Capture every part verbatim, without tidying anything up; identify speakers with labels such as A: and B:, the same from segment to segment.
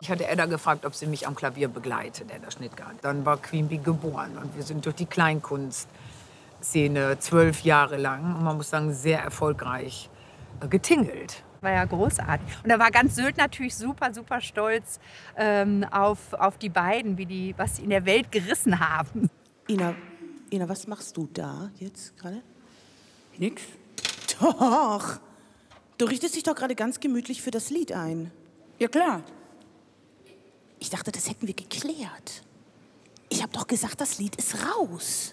A: Ich hatte Edda gefragt, ob sie mich am Klavier begleitet, Edda Schnittgart. Dann war Queen Bee geboren und wir sind durch die Kleinkunstszene zwölf Jahre lang, und man muss sagen, sehr erfolgreich äh, getingelt.
B: War ja großartig. Und da war ganz Sylt natürlich super, super stolz ähm, auf, auf die beiden, wie die, was sie in der Welt gerissen haben.
C: Ina, Ina, was machst du da jetzt gerade?
D: Nix.
C: Doch. Du richtest dich doch gerade ganz gemütlich für das Lied ein.
D: Ja, klar.
C: Ich dachte, das hätten wir geklärt. Ich habe doch gesagt, das Lied ist raus.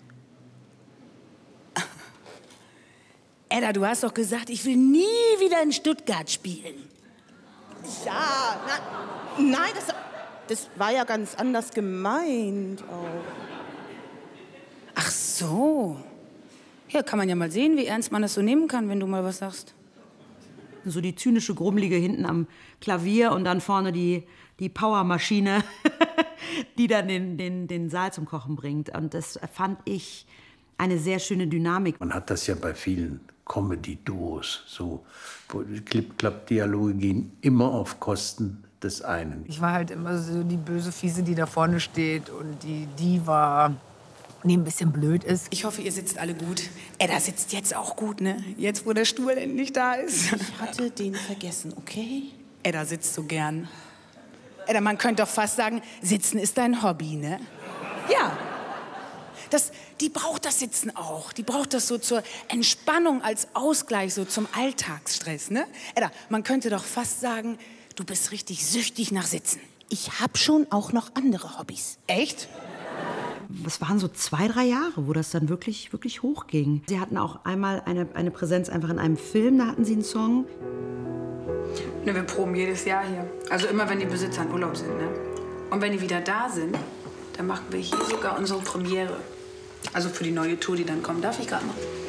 D: Edda, du hast doch gesagt, ich will nie wieder in Stuttgart spielen.
C: Ja, na, nein, das, das war ja ganz anders gemeint auch.
D: Ach so. Ja, kann man ja mal sehen, wie ernst man das so nehmen kann, wenn du mal was sagst.
E: So die zynische Grummelige hinten am Klavier und dann vorne die, die Powermaschine, die dann den, den, den Saal zum Kochen bringt. Und das fand ich eine sehr schöne Dynamik.
F: Man hat das ja bei vielen Comedy-Duos so, wo die Clip-Clap-Dialoge gehen immer auf Kosten des einen.
A: Ich war halt immer so die böse Fiese, die da vorne steht und die Diva, die ein bisschen blöd ist.
D: Ich hoffe, ihr sitzt alle gut. Edda sitzt jetzt auch gut, ne? Jetzt, wo der Stuhl endlich da ist.
C: Ich hatte den vergessen, okay?
D: Edda sitzt so gern. Edda, man könnte doch fast sagen, Sitzen ist dein Hobby, ne? Ja. Das, die braucht das Sitzen auch. Die braucht das so zur Entspannung, als Ausgleich so zum Alltagsstress, ne? Edda, man könnte doch fast sagen, du bist richtig süchtig nach Sitzen.
C: Ich hab schon auch noch andere Hobbys.
D: Echt?
E: Es waren so zwei, drei Jahre, wo das dann wirklich, wirklich hochging. Sie hatten auch einmal eine, eine Präsenz einfach in einem Film, da hatten sie einen Song.
D: Ne, wir proben jedes Jahr hier. Also immer, wenn die Besitzer in Urlaub sind, ne? Und wenn die wieder da sind, dann machen wir hier sogar unsere Premiere. Also für die neue Tour, die dann kommt. Darf ich gerade noch?